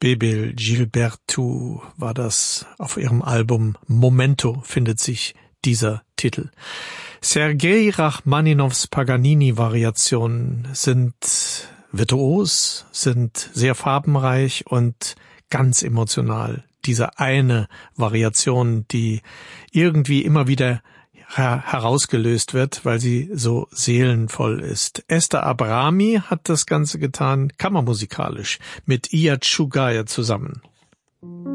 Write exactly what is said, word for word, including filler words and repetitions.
Bebel Gilberto war das. Auf ihrem Album Momento findet sich dieser Titel. Sergei Rachmaninows Paganini-Variationen sind virtuos, sind sehr farbenreich und ganz emotional. Diese eine Variation, die irgendwie immer wieder her- herausgelöst wird, weil sie so seelenvoll ist. Esther Abrami hat das Ganze getan, kammermusikalisch, mit Iyad Shugaya zusammen.